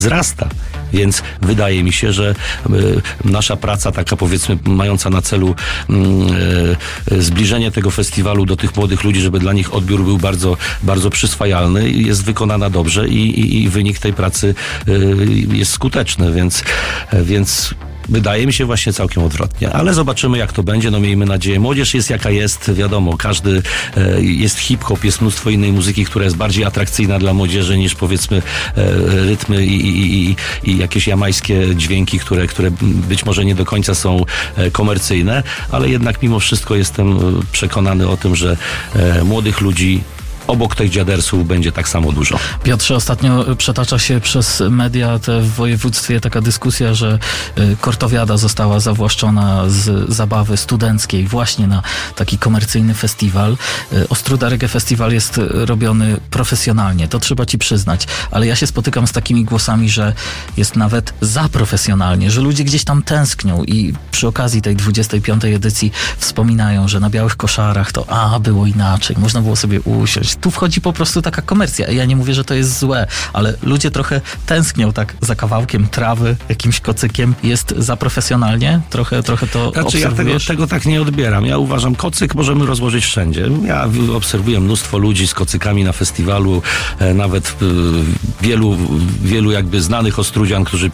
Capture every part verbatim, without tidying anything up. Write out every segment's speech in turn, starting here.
wzrasta. Więc wydaje mi się, że y, nasza praca taka, powiedzmy, mająca na celu y, y, zbliżenie tego festiwalu do tych młodych ludzi, żeby dla nich odbiór był bardzo, bardzo przyswajalny, jest wykonana dobrze i, i, i wynik tej pracy y, jest skuteczny, więc, y, więc wydaje mi się właśnie całkiem odwrotnie. Ale zobaczymy, jak to będzie. No miejmy nadzieję. Młodzież jest jaka jest. Wiadomo, każdy e, jest hip-hop, jest mnóstwo innej muzyki, która jest bardziej atrakcyjna dla młodzieży niż, powiedzmy, e, rytmy i, i, i, i jakieś jamańskie dźwięki, które, które być może nie do końca są e, komercyjne, ale jednak mimo wszystko jestem przekonany o tym, że e, młodych ludzi obok tych dziadersów będzie tak samo dużo. Piotrze, ostatnio przetacza się przez media te w województwie taka dyskusja, że Kortowiada została zawłaszczona z zabawy studenckiej właśnie na taki komercyjny festiwal. Ostruda Reggae Festival jest robiony profesjonalnie, to trzeba ci przyznać, ale ja się spotykam z takimi głosami, że jest nawet za profesjonalnie, że ludzie gdzieś tam tęsknią i przy okazji tej dwudziestej piątej edycji wspominają, że na białych koszarach to a, było inaczej, można było sobie usiąść. Tu wchodzi po prostu taka komercja. Ja nie mówię, że to jest złe, ale ludzie trochę tęsknią tak za kawałkiem trawy, jakimś kocykiem. Jest za profesjonalnie? Trochę, trochę to znaczy, obserwujesz? Ja tego, tego tak nie odbieram. Ja uważam, kocyk możemy rozłożyć wszędzie. Ja obserwuję mnóstwo ludzi z kocykami na festiwalu, e, nawet e, wielu, wielu jakby znanych Ostrudzian, którzy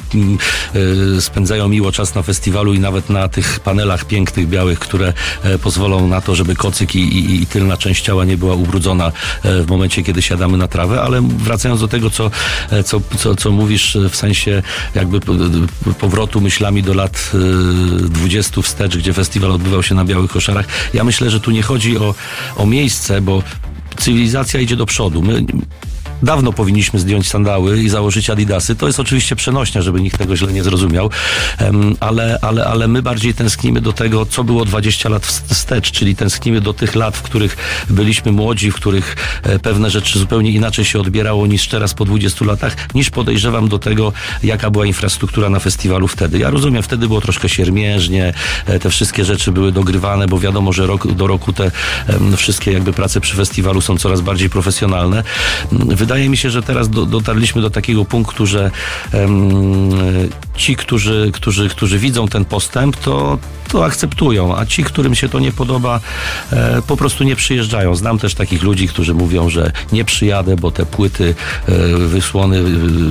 e, spędzają miło czas na festiwalu i nawet na tych panelach pięknych, białych, które e, pozwolą na to, żeby kocyk i, i, i tylna część ciała nie była ubrudzona w momencie, kiedy siadamy na trawę, ale wracając do tego, co, co, co, co mówisz w sensie jakby powrotu myślami do lat dwudziestu wstecz, gdzie festiwal odbywał się na białych koszarach, ja myślę, że tu nie chodzi o, o miejsce, bo cywilizacja idzie do przodu. My dawno powinniśmy zdjąć sandały i założyć adidasy. To jest oczywiście przenośnia, żeby nikt tego źle nie zrozumiał, ale, ale, ale my bardziej tęsknimy do tego, co było dwadzieścia lat wstecz, czyli tęsknimy do tych lat, w których byliśmy młodzi, w których pewne rzeczy zupełnie inaczej się odbierało niż teraz po dwudziestu latach, niż podejrzewam do tego, jaka była infrastruktura na festiwalu wtedy. Ja rozumiem, wtedy było troszkę siermiężnie, te wszystkie rzeczy były dogrywane, bo wiadomo, że rok do roku te wszystkie jakby prace przy festiwalu są coraz bardziej profesjonalne. Wydaje mi się, że teraz do, dotarliśmy do takiego punktu, że um, ci, którzy, którzy, którzy widzą ten postęp, to, to akceptują, a ci, którym się to nie podoba, e, po prostu nie przyjeżdżają. Znam też takich ludzi, którzy mówią, że nie przyjadę, bo te płyty, e, wysłony e,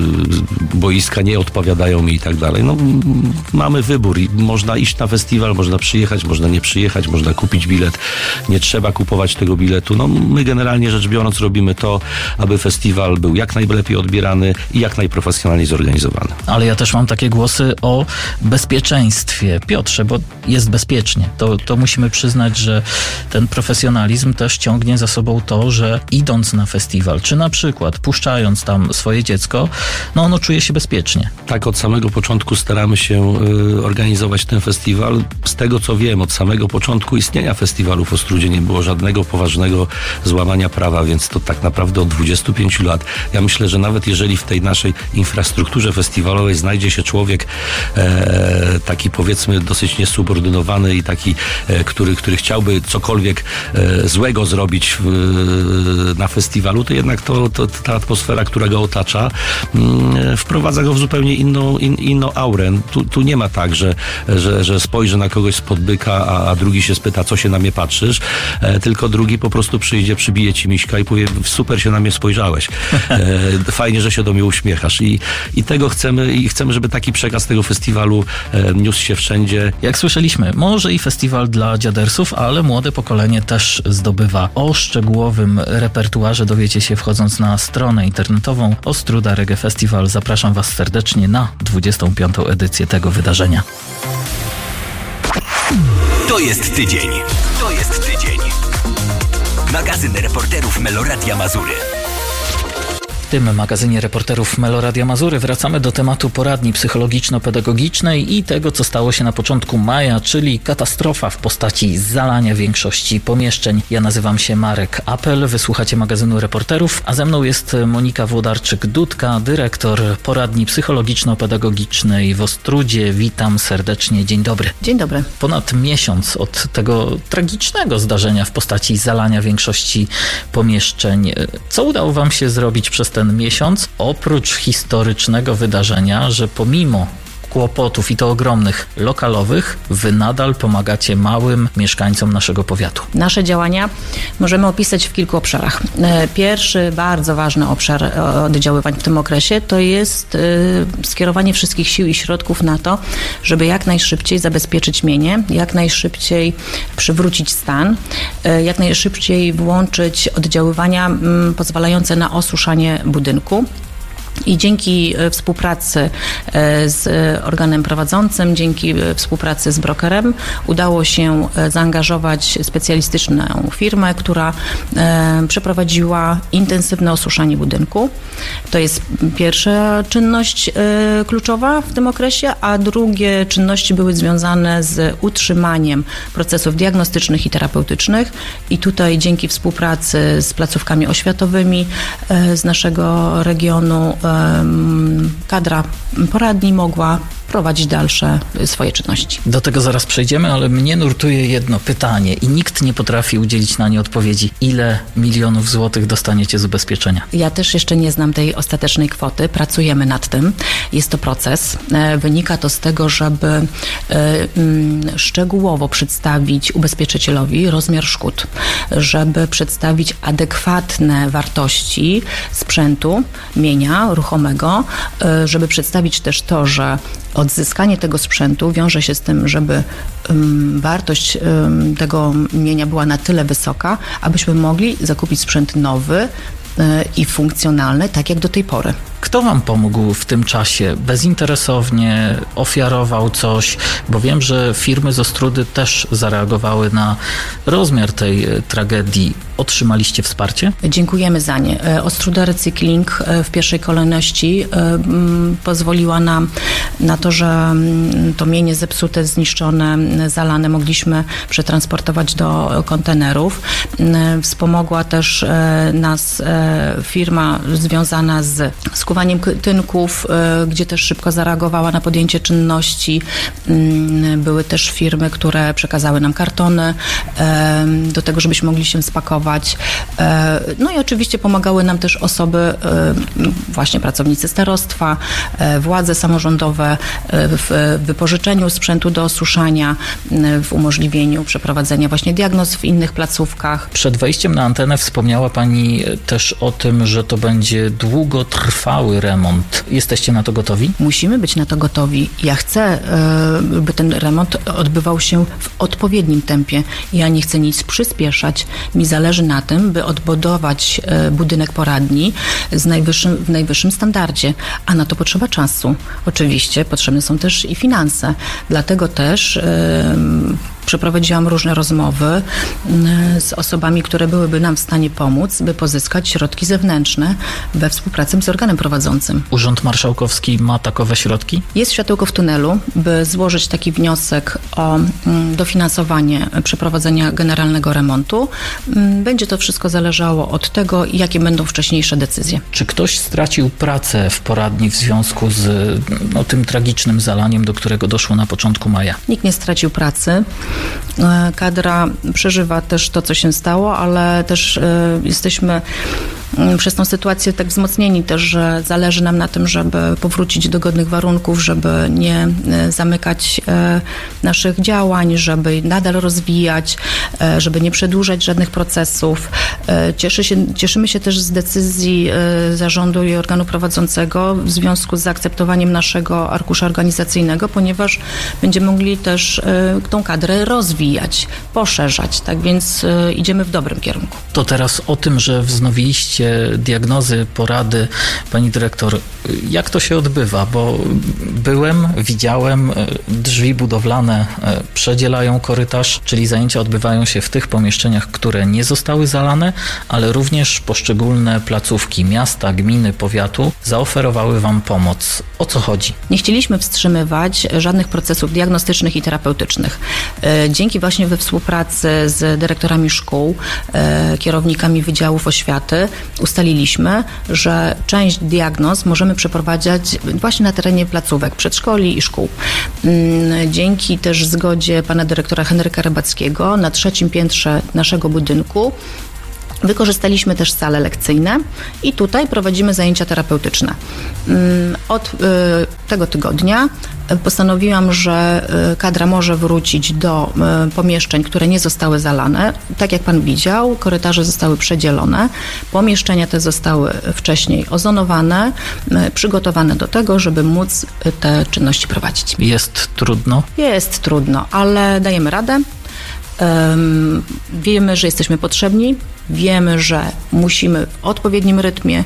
boiska nie odpowiadają mi i tak dalej. No, m, mamy wybór i można iść na festiwal, można przyjechać, można nie przyjechać, można kupić bilet. Nie trzeba kupować tego biletu. No, my generalnie rzecz biorąc robimy to, aby festiwal był jak najlepiej odbierany i jak najprofesjonalniej zorganizowany. Ale ja też mam takie głosy o bezpieczeństwie. Piotrze, bo jest bezpiecznie. To, to musimy przyznać, że ten profesjonalizm też ciągnie za sobą to, że idąc na festiwal, czy na przykład puszczając tam swoje dziecko, no ono czuje się bezpiecznie. Tak, od samego początku staramy się y, organizować ten festiwal. Z tego co wiem, od samego początku istnienia festiwalu w Ostrudzie nie było żadnego poważnego złamania prawa, więc to tak naprawdę od dwudziestu pięciu lat. Ja myślę, że nawet jeżeli w tej naszej infrastrukturze festiwalowej znajdzie się człowiek e, taki powiedzmy dosyć niesubordynowany i taki, e, który, który chciałby cokolwiek e, złego zrobić w, e, na festiwalu, to jednak to, to, ta atmosfera, która go otacza, m, wprowadza go w zupełnie inną, in, inną aurę. Tu, tu nie ma tak, że, że, że spojrzy na kogoś spod byka, a, a drugi się spyta, co się na mnie patrzysz, e, tylko drugi po prostu przyjdzie, przybije ci miśka i powie, super się na mnie spojrzałeś. E, fajnie, że się do mnie uśmiechasz. I, i tego chcemy, i chcemy, żeby taki przekaz tego festiwalu e, niósł się wszędzie. Jak słyszeliśmy, może i festiwal dla dziadersów, ale młode pokolenie też zdobywa. O szczegółowym repertuarze dowiecie się wchodząc na stronę internetową Ostruda Reggae Festival. Zapraszam Was serdecznie na dwudziestą piątą edycję tego wydarzenia. To jest tydzień. To jest tydzień. Magazyn reporterów Meloradia Mazury. W tym magazynie reporterów Meloradia Mazury wracamy do tematu poradni psychologiczno-pedagogicznej i tego, co stało się na początku maja, czyli katastrofa w postaci zalania większości pomieszczeń. Ja nazywam się Marek Apel, wysłuchacie magazynu reporterów, a ze mną jest Monika Włodarczyk-Dudka, dyrektor poradni psychologiczno-pedagogicznej w Ostrudzie. Witam serdecznie, dzień dobry. Dzień dobry. Ponad miesiąc od tego tragicznego zdarzenia w postaci zalania większości pomieszczeń. Co udało Wam się zrobić przez ten miesiąc, oprócz historycznego wydarzenia, że pomimo kłopotów i to ogromnych lokalowych, wy nadal pomagacie małym mieszkańcom naszego powiatu. Nasze działania możemy opisać w kilku obszarach. Pierwszy, bardzo ważny obszar oddziaływań w tym okresie to jest skierowanie wszystkich sił i środków na to, żeby jak najszybciej zabezpieczyć mienie, jak najszybciej przywrócić stan, jak najszybciej włączyć oddziaływania pozwalające na osuszanie budynku. I dzięki współpracy z organem prowadzącym, dzięki współpracy z brokerem udało się zaangażować specjalistyczną firmę, która przeprowadziła intensywne osuszanie budynku. To jest pierwsza czynność kluczowa w tym okresie, a drugie czynności były związane z utrzymaniem procesów diagnostycznych i terapeutycznych i tutaj dzięki współpracy z placówkami oświatowymi z naszego regionu kadra poradni mogła prowadzić dalsze swoje czynności. Do tego zaraz przejdziemy, ale mnie nurtuje jedno pytanie i nikt nie potrafi udzielić na nie odpowiedzi. Ile milionów złotych dostaniecie z ubezpieczenia? Ja też jeszcze nie znam tej ostatecznej kwoty. Pracujemy nad tym. Jest to proces. Wynika to z tego, żeby szczegółowo przedstawić ubezpieczycielowi rozmiar szkód, żeby przedstawić adekwatne wartości sprzętu, mienia ruchomego, żeby przedstawić też to, że odzyskanie tego sprzętu wiąże się z tym, żeby um, wartość um, tego mienia była na tyle wysoka, abyśmy mogli zakupić sprzęt nowy y, i funkcjonalny, tak jak do tej pory. Kto wam pomógł w tym czasie? Bezinteresownie ofiarował coś? Bo wiem, że firmy z Ostródy też zareagowały na rozmiar tej tragedii. Otrzymaliście wsparcie? Dziękujemy za nie. Ostróda Recykling w pierwszej kolejności pozwoliła nam na to, że to mienie zepsute, zniszczone, zalane mogliśmy przetransportować do kontenerów. Wspomogła też nas firma związana z skuwaniem tynków, gdzie też szybko zareagowała na podjęcie czynności. Były też firmy, które przekazały nam kartony do tego, żebyśmy mogli się spakować. No i oczywiście pomagały nam też osoby, właśnie pracownicy starostwa, władze samorządowe w wypożyczeniu sprzętu do osuszania, w umożliwieniu przeprowadzenia właśnie diagnoz w innych placówkach. Przed wejściem na antenę wspomniała Pani też o tym, że to będzie długotrwały remont. Jesteście na to gotowi? Musimy być na to gotowi. Ja chcę, by ten remont odbywał się w odpowiednim tempie. Ja nie chcę nic przyspieszać. Mi zależy na tym, by odbudować budynek poradni z najwyższym, w najwyższym standardzie, a na to potrzeba czasu. Oczywiście potrzebne są też i finanse. Dlatego też yy, przeprowadziłam różne rozmowy z osobami, które byłyby nam w stanie pomóc, by pozyskać środki zewnętrzne we współpracy z organem prowadzącym. Urząd Marszałkowski ma takowe środki? Jest światełko w tunelu, by złożyć taki wniosek o dofinansowanie przeprowadzenia generalnego remontu. Będzie to wszystko zależało od tego, jakie będą wcześniejsze decyzje. Czy ktoś stracił pracę w poradni w związku z no, tym tragicznym zalaniem, do którego doszło na początku maja? Nikt nie stracił pracy. Kadra przeżywa też to, co się stało, ale też y, jesteśmy y, przez tą sytuację tak wzmocnieni też, że zależy nam na tym, żeby powrócić do godnych warunków, żeby nie y, zamykać y, naszych działań, żeby nadal rozwijać, y, żeby nie przedłużać żadnych procesów. Y, cieszy się, cieszymy się też z decyzji y, zarządu i organu prowadzącego w związku z zaakceptowaniem naszego arkusza organizacyjnego, ponieważ będziemy mogli też y, tą kadrę rozwijać, poszerzać, tak więc y, idziemy w dobrym kierunku. To teraz o tym, że wznowiliście diagnozy, porady. Pani dyrektor, jak to się odbywa? Bo byłem, widziałem, drzwi budowlane przedzielają korytarz, czyli zajęcia odbywają się w tych pomieszczeniach, które nie zostały zalane, ale również poszczególne placówki miasta, gminy, powiatu zaoferowały wam pomoc. O co chodzi? Nie chcieliśmy wstrzymywać żadnych procesów diagnostycznych i terapeutycznych. Dzięki właśnie we współpracy z dyrektorami szkół, kierownikami wydziałów oświaty ustaliliśmy, że część diagnoz możemy przeprowadzać właśnie na terenie placówek, przedszkoli i szkół. Dzięki też zgodzie pana dyrektora Henryka Rybackiego na trzecim piętrze naszego budynku Wykorzystaliśmy też sale lekcyjne i tutaj prowadzimy zajęcia terapeutyczne. Od tego tygodnia postanowiłam, że kadra może wrócić do pomieszczeń, które nie zostały zalane. Tak jak pan widział, korytarze zostały przedzielone, pomieszczenia te zostały wcześniej ozonowane, przygotowane do tego, żeby móc te czynności prowadzić. Jest trudno? Jest trudno, ale dajemy radę. Um, wiemy, że jesteśmy potrzebni, wiemy, że musimy w odpowiednim rytmie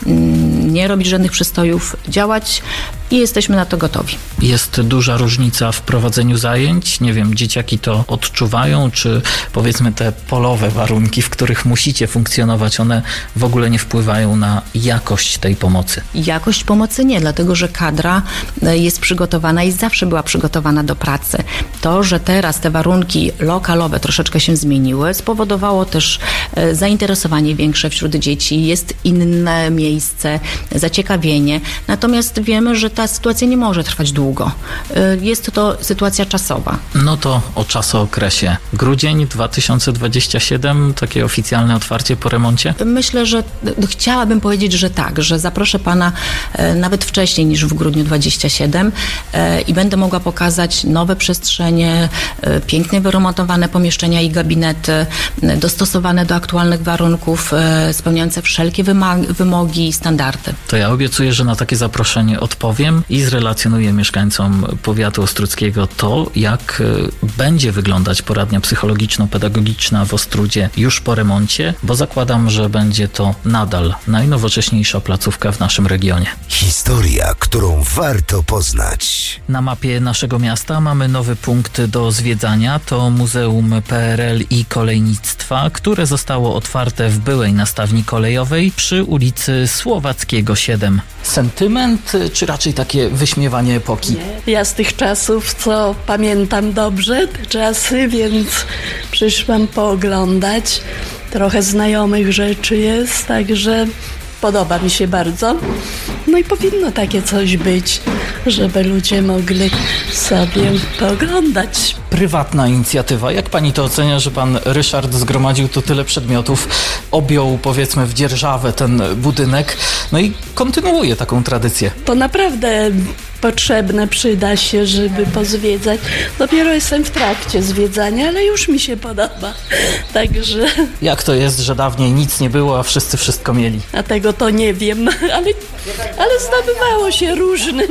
um, nie robić żadnych przystojów, działać i jesteśmy na to gotowi. Jest duża różnica w prowadzeniu zajęć? Nie wiem, dzieciaki to odczuwają, czy powiedzmy te polowe warunki, w których musicie funkcjonować, one w ogóle nie wpływają na jakość tej pomocy? Jakość pomocy nie, dlatego że kadra jest przygotowana i zawsze była przygotowana do pracy. To, że teraz te warunki lokalowe troszeczkę się zmieniły, spowodowało też zainteresowanie większe wśród dzieci, jest inne miejsce, zaciekawienie. Natomiast wiemy, że ta sytuacja nie może trwać długo. Jest to sytuacja czasowa. No to o czasookresie. Grudzień dwa tysiące dwudziesty siódmy, takie oficjalne otwarcie po remoncie? Myślę, że chciałabym powiedzieć, że tak, że zaproszę pana nawet wcześniej niż w grudniu dwudziestym siódmym i będę mogła pokazać nowe przestrzenie, pięknie wyremontowane pomieszczenia i gabinety, dostosowane do aktualnych warunków, spełniające wszelkie wymogi i standardy. To ja obiecuję, że na takie zaproszenie odpowiem i zrelacjonuję mieszkańcom powiatu ostródzkiego to, jak będzie wyglądać poradnia psychologiczno-pedagogiczna w Ostródzie już po remoncie, bo zakładam, że będzie to nadal najnowocześniejsza placówka w naszym regionie. Historia, którą warto poznać. Na mapie naszego miasta mamy nowy punkt do zwiedzania. To Muzeum P R L i Kolejnictwa, które zostało otwarte w byłej nastawni kolejowej przy ulicy Słowackiego siedem. Sentyment, czy raczej takie wyśmiewanie epoki? Ja z tych czasów, co pamiętam dobrze, te czasy, więc przyszłam pooglądać. Trochę znajomych rzeczy jest, także podoba mi się bardzo. No i powinno takie coś być, żeby ludzie mogli sobie pooglądać. Prywatna inicjatywa. Jak pani to ocenia, że pan Ryszard zgromadził tu tyle przedmiotów, objął powiedzmy w dzierżawę ten budynek, no i kontynuuje taką tradycję? To naprawdę potrzebne, przyda się, żeby pozwiedzać. Dopiero jestem w trakcie zwiedzania, ale już mi się podoba. Także... Jak to jest, że dawniej nic nie było, a wszyscy wszystko mieli? A tego to nie wiem, ale, ale zdobywało się różnym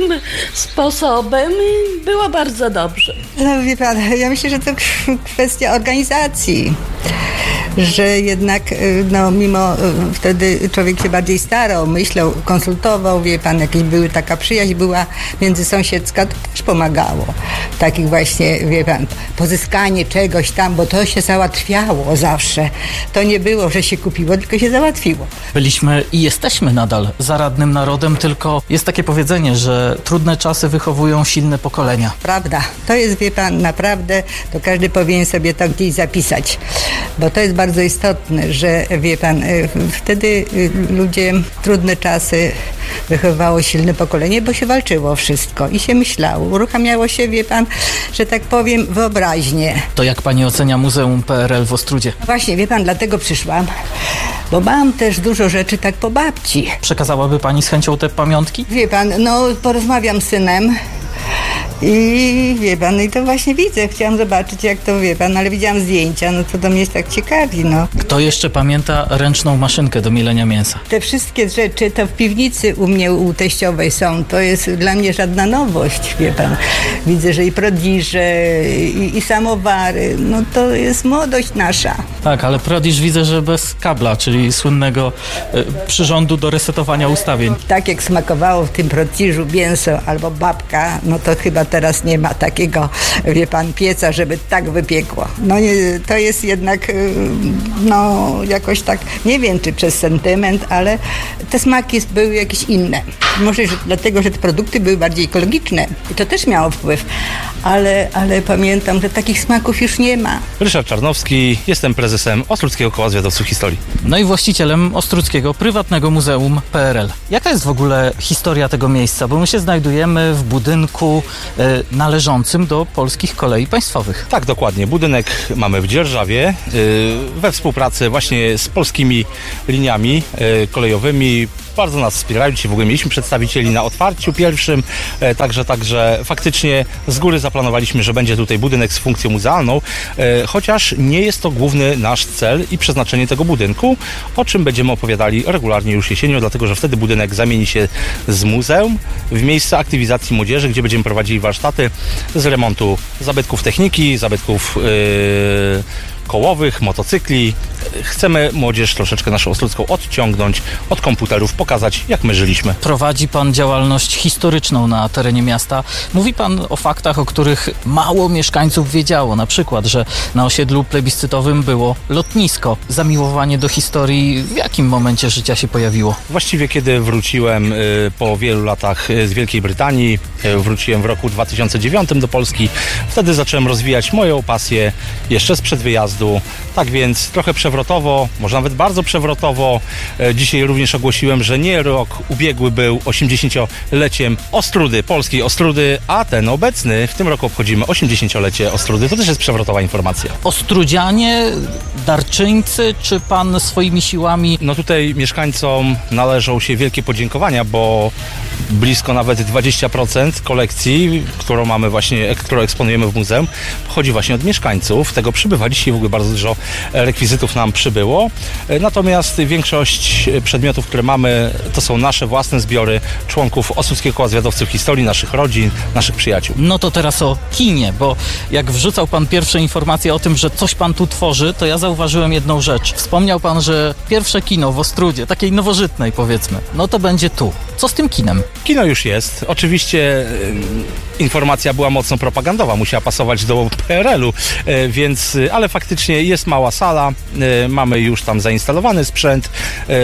sposobem i było bardzo dobrze. No wie pan, ja myślę, że to kwestia organizacji. Że jednak, no mimo wtedy człowiek się bardziej starał, myślał, konsultował, wie pan, jakieś były, taka przyjaźń była międzysąsiedzka, to też pomagało. Takich właśnie, wie pan, pozyskanie czegoś tam, bo to się załatwiało zawsze. To nie było, że się kupiło, tylko się załatwiło. Byliśmy i jesteśmy nadal zaradnym narodem, tylko jest takie powiedzenie, że trudne czasy wychowują silne pokolenia. Prawda. To jest, wie pan, naprawdę, to każdy powinien sobie to gdzieś zapisać, bo to jest bardzo istotne, że wie pan, wtedy ludzie, trudne czasy wychowywało silne pokolenie, bo się walczyło o wszystko i się myślało. Uruchamiało się, wie pan, że tak powiem, wyobraźnię. To jak pani ocenia Muzeum P R L w Ostródzie? No właśnie, wie pan, dlatego przyszłam, bo mam też dużo rzeczy tak po babci. Przekazałaby pani z chęcią te pamiątki? Wie pan, no porozmawiam z synem. I wie pan, i to właśnie widzę, chciałam zobaczyć jak to, wie pan, ale widziałam zdjęcia, no to do mnie jest tak ciekawi, no. Kto jeszcze pamięta ręczną maszynkę do mielenia mięsa? Te wszystkie rzeczy to w piwnicy u mnie, u teściowej są, to jest dla mnie żadna nowość, wie pan. Widzę, że i prodiże, i, i samowary, no to jest młodość nasza. Tak, ale prodiż widzę, że bez kabla, czyli słynnego y, przyrządu do resetowania ustawień. Tak jak smakowało w tym prodiżu mięso albo babka, no to chyba teraz nie ma takiego, wie pan, pieca, żeby tak wypiekło. No nie, to jest jednak, no jakoś tak, nie wiem czy przez sentyment, ale te smaki były jakieś inne. Może że dlatego, że te produkty były bardziej ekologiczne i to też miało wpływ, ale, ale pamiętam, że takich smaków już nie ma. Ryszard Czarnowski, jestem prezesem Ostródzkiego Koła Zwiadowców Historii. No i właścicielem Ostródzkiego Prywatnego Muzeum P R L. Jaka jest w ogóle historia tego miejsca? Bo my się znajdujemy w budynku należącym do Polskich Kolei Państwowych. Tak, dokładnie. Budynek mamy w Dzierżawie we współpracy właśnie z polskimi liniami kolejowymi. Bardzo nas wspierają. Dzisiaj w ogóle mieliśmy przedstawicieli na otwarciu pierwszym, e, także, także faktycznie z góry zaplanowaliśmy, że będzie tutaj budynek z funkcją muzealną, e, chociaż nie jest to główny nasz cel i przeznaczenie tego budynku, o czym będziemy opowiadali regularnie już jesienią, dlatego że wtedy budynek zamieni się z muzeum w miejsce aktywizacji młodzieży, gdzie będziemy prowadzili warsztaty z remontu zabytków techniki, zabytków yy, kołowych, motocykli. Chcemy młodzież troszeczkę naszą osludzką odciągnąć od komputerów, pokazać, jak my żyliśmy. Prowadzi pan działalność historyczną na terenie miasta. Mówi pan o faktach, o których mało mieszkańców wiedziało. Na przykład, że na osiedlu plebiscytowym było lotnisko. Zamiłowanie do historii w jakim momencie życia się pojawiło? Właściwie kiedy wróciłem y, po wielu latach y, z Wielkiej Brytanii, y, wróciłem w roku dwa tysiące dziewiątym do Polski. Wtedy zacząłem rozwijać moją pasję jeszcze sprzed wyjazdu. Tak więc trochę przewrotowo, może nawet bardzo przewrotowo. E, dzisiaj również ogłosiłem, że nie rok ubiegły był osiemdziesięcioleciem Ostródy, polskiej Ostródy, a ten obecny w tym roku obchodzimy osiemdziesięciolecie Ostródy. To też jest przewrotowa informacja. Ostródzianie, darczyńcy, czy pan swoimi siłami? No tutaj mieszkańcom należą się wielkie podziękowania, bo blisko nawet dwadzieścia procent kolekcji, którą mamy właśnie, którą eksponujemy w muzeum, pochodzi właśnie od mieszkańców. Tego przybywa. Dzisiaj w ogóle bardzo dużo rekwizytów nam przybyło. Natomiast większość przedmiotów, które mamy, to są nasze własne zbiory członków Osłudzkiego Koła Zwiadowców Historii, naszych rodzin, naszych przyjaciół. No to teraz o kinie, bo jak wrzucał pan pierwsze informacje o tym, że coś pan tu tworzy, to ja zauważyłem jedną rzecz. Wspomniał pan, że pierwsze kino w Ostródzie, takiej nowożytnej powiedzmy, no to będzie tu. Co z tym kinem? Kino już jest. Oczywiście e, informacja była mocno propagandowa, musiała pasować do P R L u, e, więc, ale faktycznie jest mała sala, e, mamy już tam zainstalowany sprzęt. E,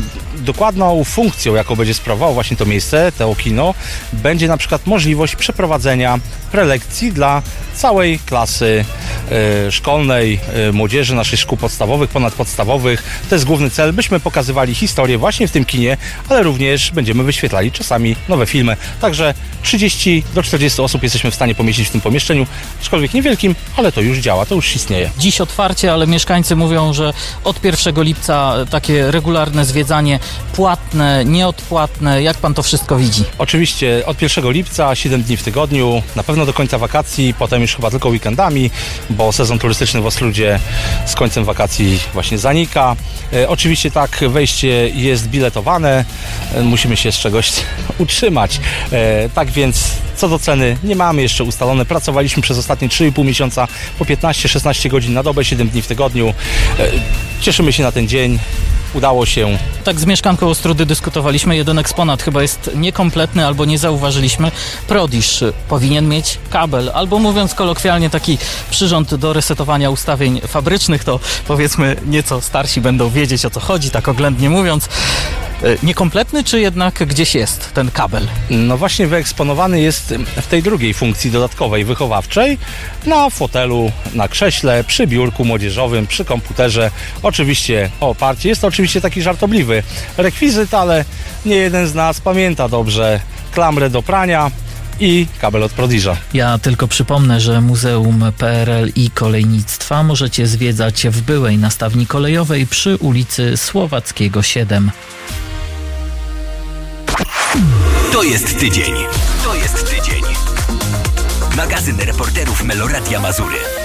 dokładną funkcją, jaką będzie sprawowało właśnie to miejsce, to kino, będzie na przykład możliwość przeprowadzenia prelekcji dla całej klasy e, szkolnej, e, młodzieży naszych szkół podstawowych, ponadpodstawowych. To jest główny cel, byśmy pokazywali historię właśnie w tym kinie, ale również będziemy wyświetlali czasami nowe filmy. Także trzydzieści do czterdziestu osób jesteśmy w stanie pomieścić w tym pomieszczeniu, aczkolwiek niewielkim, ale to już działa, to już istnieje. Dziś otwarcie, ale mieszkańcy mówią, że od pierwszego lipca takie regularne zwiedzanie, płatne, nieodpłatne. Jak pan to wszystko widzi? Oczywiście od pierwszego lipca, siedem dni w tygodniu, na pewno do końca wakacji, potem już chyba tylko weekendami, bo sezon turystyczny w Ostródzie z końcem wakacji właśnie zanika. E, oczywiście tak, wejście jest biletowane, e, musimy się z czegoś utrzymać. E, tak więc co do ceny nie mamy jeszcze ustalone. Pracowaliśmy przez ostatnie trzy i pół miesiąca po piętnaście szesnaście godzin na dobę, siedem dni w tygodniu. E, cieszymy się na ten dzień. Udało się. Tak z mieszkanką Ostródy dyskutowaliśmy. Jeden eksponat chyba jest niekompletny albo nie zauważyliśmy. Prodisz powinien mieć kabel, albo mówiąc kolokwialnie taki przyrząd do resetowania ustawień fabrycznych, to powiedzmy nieco starsi będą wiedzieć, o co chodzi, tak oględnie mówiąc. Niekompletny, czy jednak gdzieś jest ten kabel? No właśnie wyeksponowany jest w tej drugiej funkcji dodatkowej, wychowawczej, na fotelu, na krześle, przy biurku młodzieżowym, przy komputerze, oczywiście o oparcie. Jest to oczywiście taki żartobliwy rekwizyt, ale nie jeden z nas pamięta dobrze klamrę do prania i kabel od Prodisza. Ja tylko przypomnę, że Muzeum P R L i Kolejnictwa możecie zwiedzać w byłej nastawni kolejowej przy ulicy Słowackiego siedem. To jest tydzień. To jest tydzień. Magazyn reporterów Meloradia Mazury.